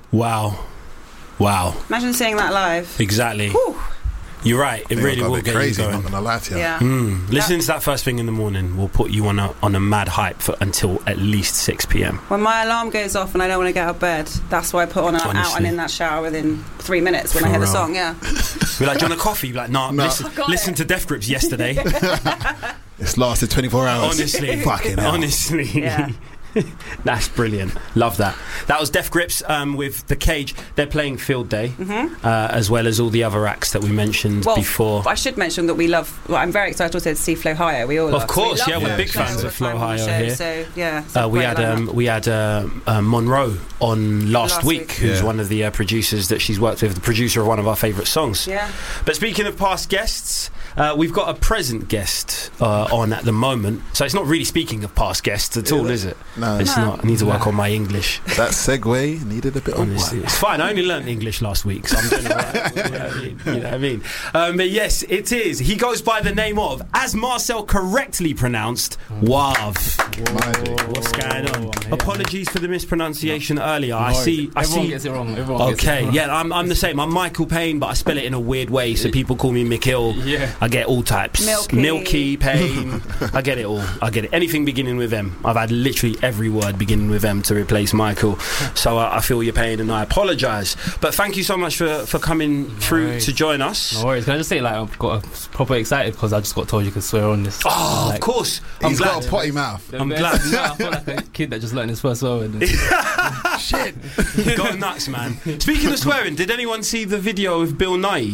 Wow. Imagine seeing that live. Exactly. Whew. You're right. It really will get crazy, you going. I'm not gonna lie to you. Yeah. Listening to that first thing in the morning will put you on a mad hype until at least 6 p.m. When my alarm goes off and I don't want to get out of bed, that's why I put on and I'm out and in that shower within 3 minutes when I hear the song. Yeah. We're like, do you want a coffee? You're like, nah, listen to Death Grips yesterday. It's lasted 24 hours. Honestly. Fucking hell. Honestly. Yeah. That's brilliant. Love that. That was Death Grips with The Cage. They're playing Field Day, as well as all the other acts that we mentioned before. I should mention that we love. Well, I'm very excited also to see Flo Higher. We all of course, so we're big fans of Flo Higher here. So yeah, we had Monroe on last week, who's one of the producers that she's worked with, the producer of one of our favourite songs. Yeah. But speaking of past guests, we've got a present guest on at the moment. So it's not really speaking of past guests at all, is it? No, it's not. I need to work on my English. That segue needed a bit of work. It's fine. I only learnt English last week, so I'm doing it right. You know what I mean? But yes, it is. He goes by the name of, as Marcel correctly pronounced, Wav. What's going on? Apologies for the mispronunciation earlier. Everyone gets it wrong. I'm the same. I'm Michael Payne, but I spell it in a weird way, so people call me Mikil. Yeah. I get all types. Milky Payne. I get it all. I get it. Anything beginning with M. I've had literally every word beginning with M to replace Michael. So I feel your pain and I apologise. But thank you so much for coming through to join us. No worries. Can I just say, like, I've got proper excited because I just got told you could swear on this. Oh, like, of course. He's got a potty mouth. I'm glad. I feel like a kid that just learned his first word. Shit. Got nuts, man. Speaking of swearing, did anyone see the video of Bill Nye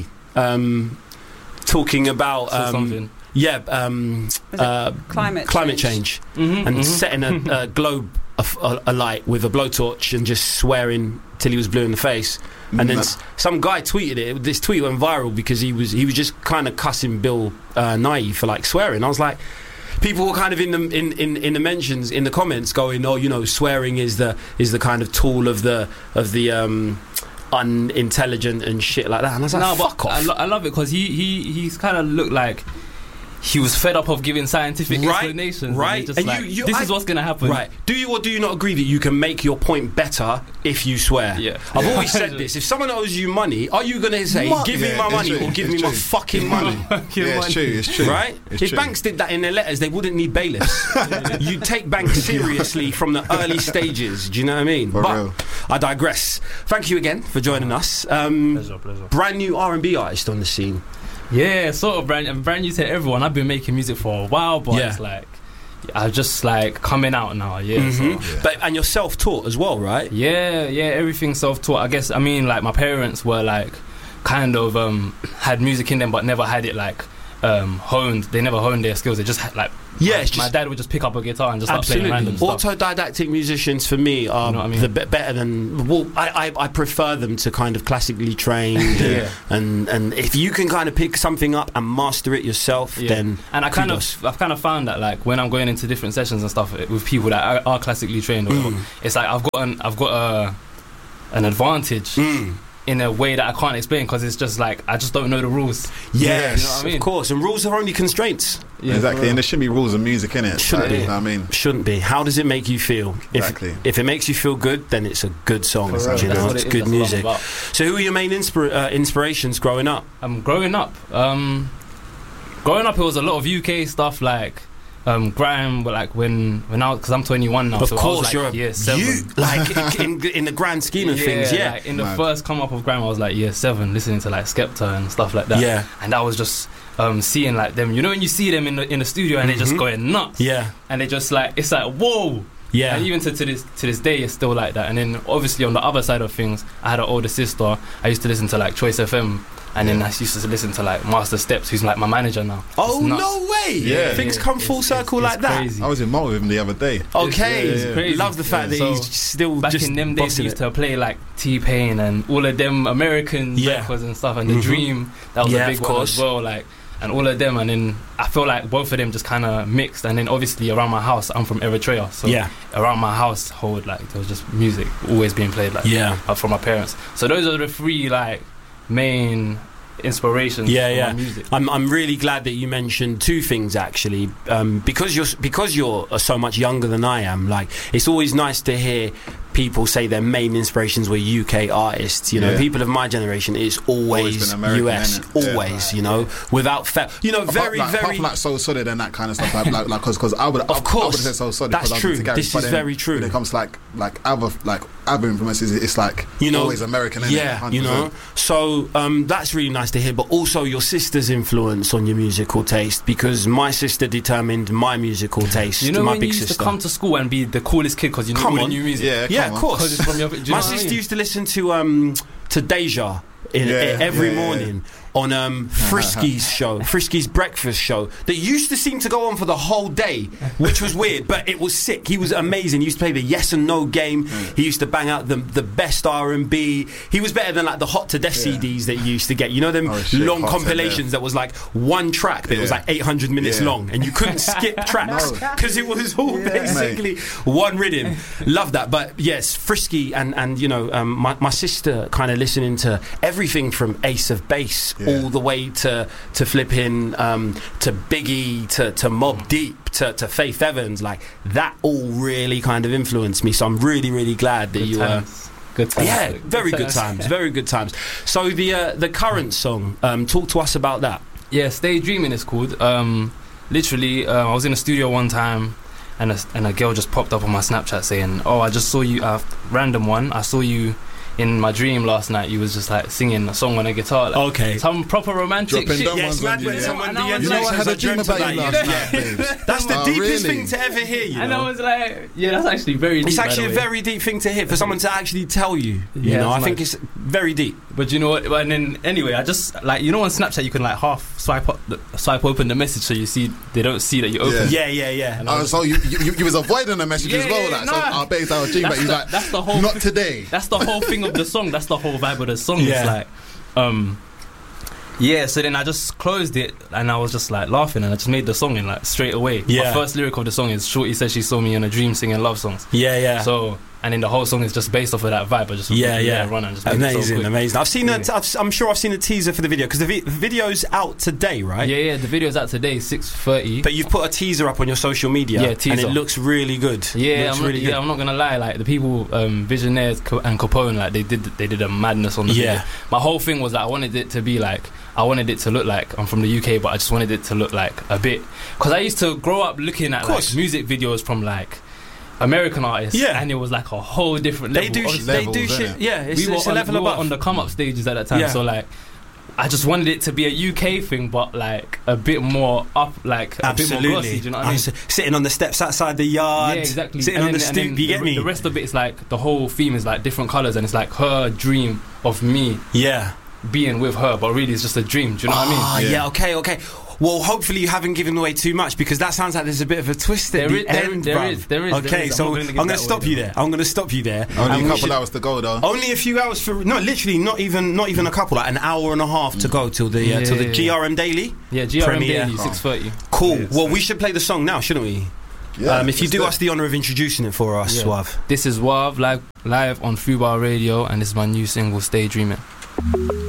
talking about something? Yeah, climate change and setting a globe alight with a blowtorch and just swearing till he was blue in the face. And then some guy tweeted it. This tweet went viral because he was just kind of cussing Bill Nye for like swearing. I was like, people were kind of in the mentions in the comments going, oh, you know, swearing is the kind of tool of the unintelligent and shit like that. And I was like, fuck off. I love it because he's kind of looked like he was fed up of giving scientific explanations. Right. Just and like, this is what's going to happen. Right. Do you or do you not agree that you can make your point better if you swear? Yeah. I've always said this. If someone owes you money, are you going to say, give me my money or give me my fucking money? It's true. Right? If banks did that in their letters, they wouldn't need bailiffs. You'd take banks seriously from the early stages. Do you know what I mean? But I digress. Thank you again for joining us. Pleasure. Brand new R&B artist on the scene. Yeah, sort of brand new to everyone. I've been making music for a while, but it's like I'm just like coming out now. But and you're self-taught as well, right? Yeah, everything's self-taught. I guess, I mean, like my parents were like kind of had music in them, but never had it like honed. They never honed their skills. They just had like my dad would just pick up a guitar and just start playing random stuff. Autodidactic musicians for me are better than. Well, I prefer them to kind of classically trained. And if you can kind of pick something up and master it yourself, then. And I've kind of found that like when I'm going into different sessions and stuff with people that are classically trained, it's like I've got an advantage. In a way that I can't explain because it's just like I just don't know the rules. Yes, you know what I mean? Of course. And rules are only constraints. Yeah, exactly. And there shouldn't be rules of music, innit? Shouldn't be. You know what I mean? Shouldn't be. How does it make you feel? Exactly. If it makes you feel good, then it's a good song. You know, it's good music. So, who are your main inspirations growing up? Growing up, it was a lot of UK stuff like. Grime, but like when I was, because I'm 21 now, of so course, I was like year 7. Like in the grand scheme of things, like in the first come up of grime, I was like year 7, listening to like Skepta and stuff like that. Yeah, and I was just seeing like them. You know when you see them in the studio and they're just going nuts. Yeah, and they just like it's like whoa. Yeah, and even to this day, it's still like that. And then obviously on the other side of things, I had an older sister. I used to listen to like Choice FM. And then I used to listen to like Master Steps, who's like my manager now. Oh, no way! Yeah. Things come full circle like that. Crazy. I was in Malta with him the other day. Okay, it's crazy. Love the fact that he's still back just in them days. He used to play like T-Pain and all of them American records and stuff, and The Dream, that was a big one as well. Like, and all of them, and then I feel like both of them just kind of mixed. And then obviously around my house, I'm from Eritrea, so around my household, like there was just music always being played, like from my parents. So those are the 3 like main inspirations for my music. I'm really glad that you mentioned 2 things actually, because you're so much younger than I am. Like it's always nice to hear people say their main inspirations were UK artists. You know, people of my generation, it's always US, always. You know, without fail. You know, very. Apart from like So Solid and that kind of stuff, like because I would have said So Solid. That's true. This is very true. When it comes to like other influences, it's like, you know, always American. Yeah, 100%. You know. So that's really nice to hear. But also your sister's influence on your musical taste, because my sister determined my musical taste. You know, my when big you used sister. to come to school and be the coolest kid because you knew new music. Yeah, of course. It's from your, my sister used to listen to Deja every morning on Frisky's show, Frisky's breakfast show, that used to seem to go on for the whole day, which was weird, but it was sick. He was amazing. He used to play the yes and no game. He used to bang out the best R&B. He was better than like the Hot to Death CDs that you used to get. You know them long compilations that was like one track that was like 800 minutes long, and you couldn't skip tracks because it was all basically one rhythm. Love that. But yes, Frisky and you know, my sister kind of listening to everything from Ace of Base all the way to flipping to Biggie to Mobb Deep to Faith Evans, like that all really kind of influenced me. So I'm really, really glad that you were good times. Yeah, very good times, very good times. So the current song, talk to us about that. Yeah, Stay Dreaming is called. Literally, I was in a studio one time, and a girl just popped up on my Snapchat saying, "Oh, I just saw you, random one. I saw you in my dream last night. You was just like singing a song on a guitar, like, okay, some proper romantic shit." Yes, man. You know, I had a dream about you last night, babes. That's the deepest thing to ever hear. You know? And I was like, yeah, that's actually very deep. It's actually a very deep thing to hear for someone to actually tell you. You know, I think it's very deep. But you know what? And then anyway, I just like, you know, on Snapchat you can like half swipe open the message so you see they don't see that you open. Yeah. So you was avoiding the message as well. Like, so I bet I was dreaming about you. Like, that's the whole. Not today. That's the whole thing of the song. That's the whole vibe of the song. It's like, so then I just closed it and I was just like laughing and I just made the song in like straight away. My first lyric of the song is Shorty said she saw me in a dream singing love songs. So, and then the whole song is just based off of that vibe. I just run and just amazing. I've seen I'm sure I've seen a teaser for the video, because the video's out today, right? Yeah, the video's out today, 6:30. But you've put a teaser up on your social media, and it looks really good. Yeah, I'm not gonna lie. Like the people, Visionaires and Capone, like they did a madness on the video. My whole thing was that I wanted it to be like, I wanted it to look like I'm from the UK, but I just wanted it to look like a bit, because I used to grow up looking at like music videos from like American artists, and it was like a whole different level. They do shit. Yeah, it's a level above. We were on the come up stages at that time, so like, I just wanted it to be a UK thing, but like a bit more up, like a bit more glossy. Do you know what I mean? Sitting on the steps outside the yard. Yeah, exactly. Sitting on the stoop. You get me? The rest of it is like the whole theme is like different colours, and it's like her dream of me. Being with her, but really it's just a dream. Do you know what I mean? Okay. Well, hopefully you haven't given away too much, because that sounds like there's a bit of a twist at the end. There is. Okay, so I'm going to stop you there. Only a couple hours to go, though. Only a few hours literally not even a couple. Like an hour and a half to go till the GRM Daily. Yeah, GRM premiere. Daily, 6:30. Cool. Yeah, well, we should play the song now, shouldn't we? Yeah, if you do us the honour of introducing it for us, Suave. This is Suave live on Fubar Radio, and this is my new single, Stay Dreaming.